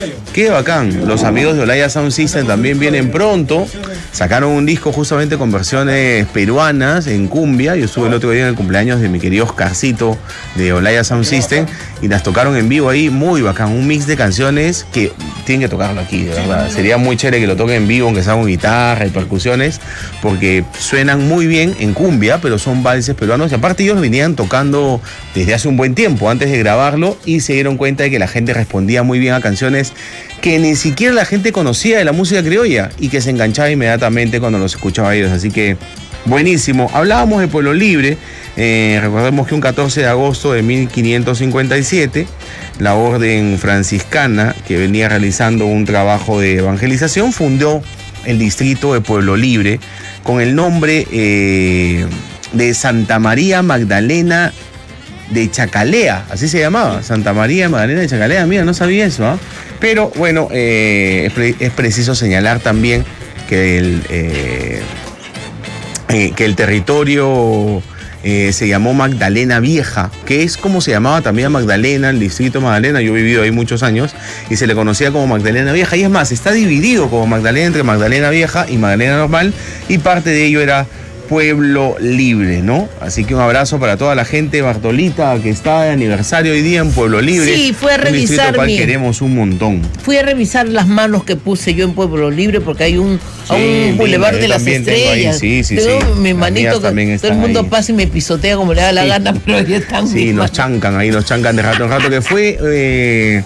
Qué bacán. Los amigos de Olaya Sound System también vienen pronto. Sacaron un disco justamente con versiones peruanas en cumbia. Yo estuve el otro día en el cumpleaños de mi querido Oscarcito de Olaya Sound System y las tocaron en vivo ahí, muy bacán. Un mix de canciones que tienen que tocarlo aquí, de verdad. Sería muy chévere que lo toquen en vivo, aunque sea con guitarra y percusiones, porque suenan muy bien en cumbia, pero son valses peruanos. Y aparte ellos venían tocando desde hace un buen tiempo, antes de grabarlo, y se dieron cuenta de que la gente respondía muy bien a canciones que ni siquiera la gente conocía de la música criolla y que se enganchaba inmediatamente cuando los escuchaba a ellos. Así que buenísimo. Hablábamos de Pueblo Libre. Recordemos que un 14 de agosto de 1557, la orden franciscana, que venía realizando un trabajo de evangelización, fundó el distrito de Pueblo Libre con el nombre de Santa María Magdalena de Chacalea, así se llamaba, Santa María Magdalena de Chacalea. Mira, no sabía eso, ¿eh? Pero bueno, es preciso señalar también que el territorio se llamó Magdalena Vieja, que es como se llamaba también Magdalena, el distrito de Magdalena. Yo he vivido ahí muchos años y se le conocía como Magdalena Vieja. Y es más, está dividido como Magdalena entre Magdalena Vieja y Magdalena Normal, y parte de ello era Pueblo Libre, ¿no? Así que un abrazo para toda la gente, Bartolita, que está de aniversario hoy día en Pueblo Libre. Sí, fui a revisar queremos un montón. Fui a revisar las manos que puse yo en Pueblo Libre, porque hay un Boulevard de las Estrellas. Tengo mi manito, que todo el mundo pasa y me pisotea como le da la gana, pero ahí están. Sí, nos chancan de rato en rato, que fue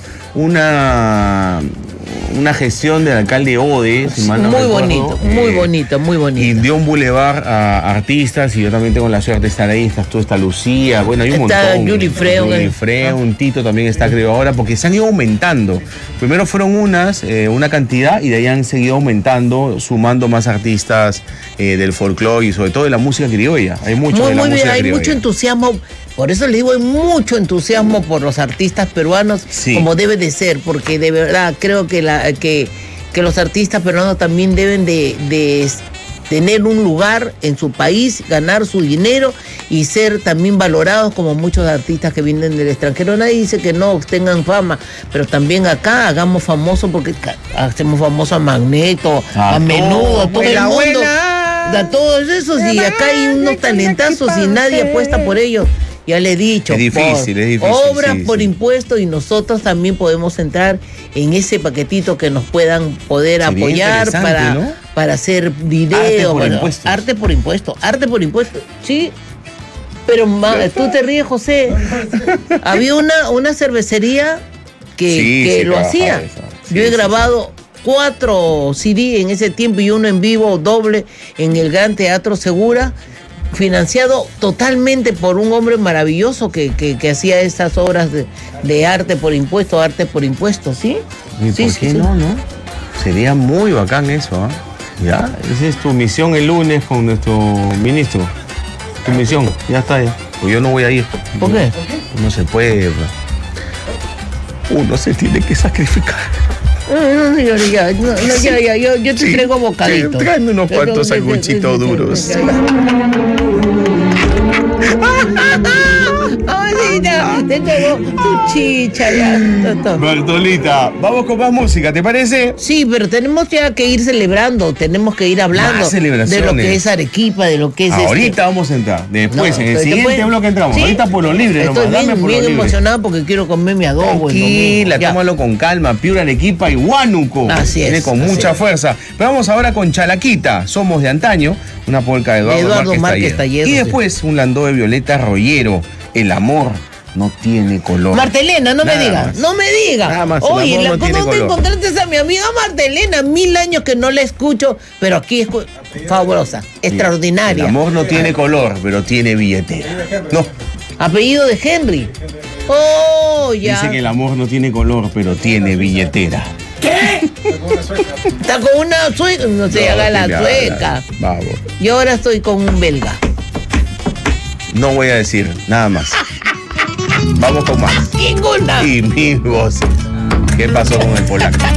una gestión del alcalde Ode, si mal no recuerdo, muy bonito. Y dio un boulevard a artistas, y yo también tengo la suerte de estar ahí. Está Lucía, bueno, hay un montón. Está Yuri Freo, un Tito también está, creo, ahora, porque se han ido aumentando. Primero fueron una cantidad, y de ahí han seguido aumentando, sumando más artistas del folclore y sobre todo de la música criolla. Hay mucho de la música criolla. Hay mucho entusiasmo. Por eso les digo, hay mucho entusiasmo por los artistas peruanos, como debe de ser, porque de verdad creo que los artistas peruanos también deben de tener un lugar en su país, ganar su dinero y ser también valorados como muchos artistas que vienen del extranjero. Nadie dice que no tengan fama, pero también acá hagamos famoso, porque hacemos famoso a Magneto, a Menudo, a todo el mundo, a todos esos, y acá hay unos talentazos y nadie apuesta por ellos. Ya le he dicho, es difícil. Obras por impuesto, y nosotros también podemos entrar en ese paquetito que nos puedan poder apoyar para hacer video. Arte por impuesto, sí. Pero tú te ríes, José. Había una cervecería que lo hacía. Yo he grabado 4 CD en ese tiempo y uno en vivo doble en el Gran Teatro Segura, financiado totalmente por un hombre maravilloso que hacía esas obras de arte por impuesto, ¿sí? ¿Y por qué no? Sería muy bacán eso, ¿eh? Ya, esa es tu misión el lunes con nuestro ministro. Tu misión, ya está, ya. Pues yo no voy a ir. ¿Por qué? No se puede. Uno se tiene que sacrificar. No, señorita, yo te traigo bocaditos. Tráeme unos cuantos sanguchitos duros. Te traigo tu chicha ya. Bartolita, vamos con más música, ¿te parece? Sí, pero tenemos ya que ir celebrando, tenemos que ir hablando de lo que es Arequipa, de lo que es ahorita vamos a entrar, después, en el siguiente bloque entramos. ¿Sí? Ahorita Pueblo Libre, estoy bien emocionado porque quiero comer mi adobo. Tranquila, tómalo con calma. Piura, Arequipa y Huánuco. Así es. Viene con mucha fuerza. Pero vamos ahora con Chalaquita, Somos de Antaño, una polca de Eduardo Márquez Talledo. Y después un landó de Violeta Rollero, El amor no tiene color. Martelena, no me digas. Nada más, oye, ¿cuándo te encontraste a mi amiga Martelena? 1000 años que no la escucho, pero aquí es fabulosa, extraordinaria. El amor no tiene color, pero tiene billetera. No. Apellido de Henry. Oh, ya. Dice que el amor no tiene color, pero tiene billetera. ¿Qué? Está con una sueca. No se haga la sueca. Vamos. Y ahora estoy con un belga. No voy a decir nada más. Vamos con más. Ninguna. Y mis voces. ¿Qué pasó con el polaco?